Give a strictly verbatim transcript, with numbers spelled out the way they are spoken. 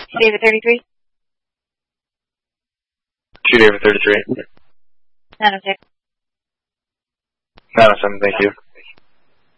David thirty-three. two David thirty-three. nine oh six. nine oh seven, thank you.